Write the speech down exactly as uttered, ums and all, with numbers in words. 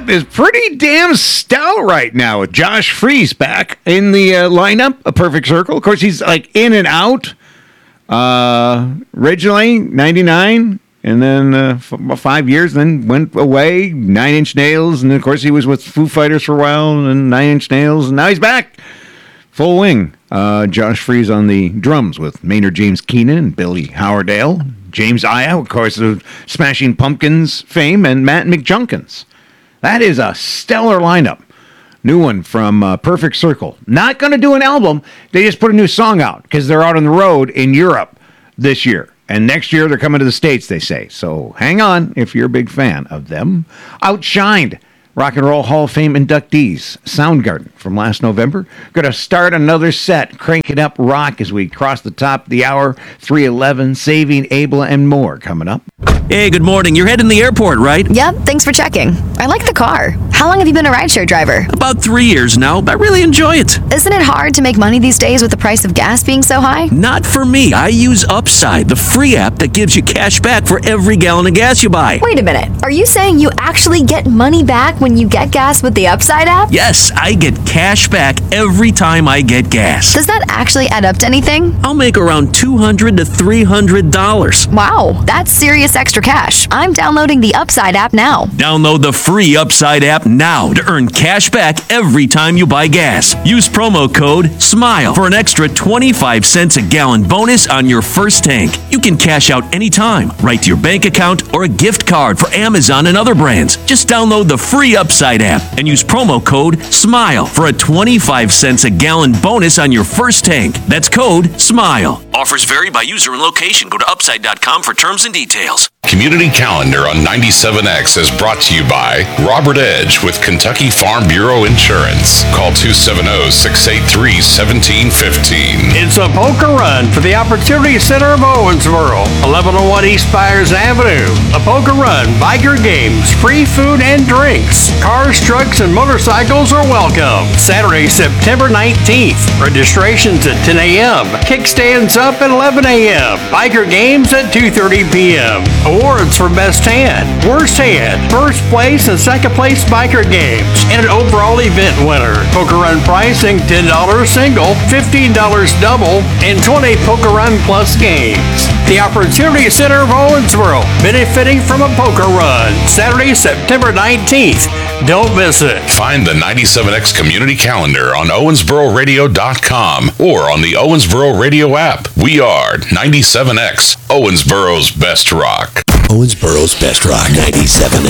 lineup is pretty damn stout right now with Josh Freese back in the uh, lineup, a perfect circle. Of course, he's like in and out. Uh, originally, ninety-nine, and then uh, for about five years, then went away, Nine Inch Nails, and then, of course, he was with Foo Fighters for a while, and then Nine Inch Nails, and now he's back. Full wing. Uh, Josh Freese on the drums with Maynard James Keenan and Billy Howerdale. James Iha, of course, of Smashing Pumpkins fame, and Matt McJunkins. That is a stellar lineup. New one from uh, Perfect Circle. Not going to do an album. They just put a new song out because they're out on the road in Europe this year. And next year they're coming to the States, they say. So hang on if you're a big fan of them. Outshined. Rock and Roll Hall of Fame inductees. Soundgarden from last November. Going to start another set. Crank it up rock as we cross the top of the hour. three eleven, Saving Abel, and more coming up. Hey, good morning. You're heading to the airport, right? Yep, thanks for checking. I like the car. How long have you been a rideshare driver? About three years now, but I really enjoy it. Isn't it hard to make money these days with the price of gas being so high? Not for me. I use Upside, the free app that gives you cash back for every gallon of gas you buy. Wait a minute. Are you saying you actually get money back when you get gas with the Upside app? Yes, I get cash back every time I get gas. Does that actually add up to anything? I'll make around two hundred to three hundred dollars. Wow, that's serious extra cash. I'm downloading the Upside app now. Download the free Upside app now to earn cash back every time you buy gas. Use promo code SMILE for an extra twenty-five cents a gallon bonus on your first tank. You can cash out anytime, right to your bank account, or a gift card for Amazon and other brands. Just download the free Upside app and use promo code SMILE for a twenty-five cents a gallon bonus on your first tank. That's code SMILE. Offers vary by user and location. Go to upside dot com for terms and details. Community Calendar on ninety-seven X is brought to you by Robert Edge with Kentucky Farm Bureau Insurance. Call two seven zero, six eight three, one seven one five. It's a poker run for the Opportunity Center of Owensboro, eleven oh one East Byers Avenue. A poker run, biker games, free food and drinks. Cars, trucks, and motorcycles are welcome. Saturday, September nineteenth. Registrations at ten a.m. Kickstands up at eleven a.m. Biker games at two thirty p.m. Awards for Best Hand, Worst Hand, First Place and Second Place Biker Games, and an overall event winner. Poker Run pricing ten dollars single, fifteen dollars double, and twenty dollars Poker Run Plus games. The Opportunity Center of Owensboro, benefiting from a poker run. Saturday, September nineteenth. Don't miss it. Find the ninety-seven X Community Calendar on owensboro radio dot com or on the Owensboro Radio app. We are ninety-seven X, Owensboro's best rock. Owensboro's best rock, ninety-seven